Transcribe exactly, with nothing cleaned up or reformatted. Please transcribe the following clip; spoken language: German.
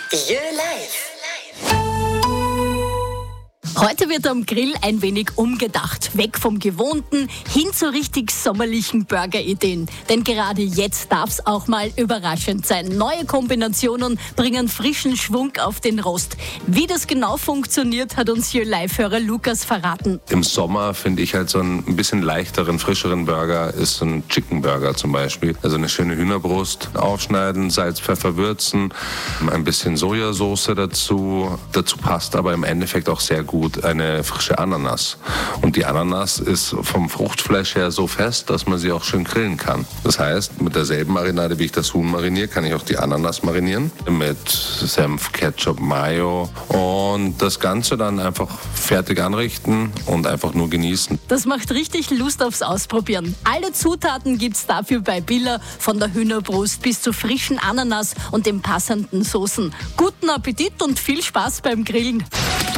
Jö Live. Heute wird am Grill ein wenig umgedacht. Weg vom Gewohnten hin zu richtig sommerlichen Burger-Ideen. Denn gerade jetzt darf es auch mal überraschend sein. Neue Kombinationen bringen frischen Schwung auf den Rost. Wie das genau funktioniert, hat uns hier Live-Hörer Lukas verraten. Im Sommer finde ich halt so einen bisschen leichteren, frischeren Burger ist so ein Chicken Burger zum Beispiel. Also eine schöne Hühnerbrust aufschneiden, Salz, Pfeffer würzen, ein bisschen Sojasauce dazu. Dazu passt aber im Endeffekt auch sehr gut eine frische Ananas. Und die Ananas ist vom Fruchtfleisch her so fest, dass man sie auch schön grillen kann. Das heißt, mit derselben Marinade, wie ich das Huhn mariniere, kann ich auch die Ananas marinieren. Mit Senf, Ketchup, Mayo und das Ganze dann einfach fertig anrichten und einfach nur genießen. Das macht richtig Lust aufs Ausprobieren. Alle Zutaten gibt's dafür bei Billa, von der Hühnerbrust bis zu frischen Ananas und den passenden Soßen. Guten Appetit und viel Spaß beim Grillen.